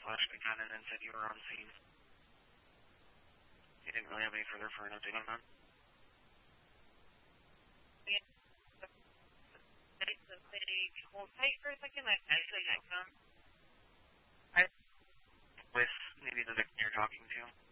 flashed the gun and then said you were on scene. You didn't really have any further for an update on that? Yeah. Hold tight for a second. I actually got some. With maybe the victim you're talking to?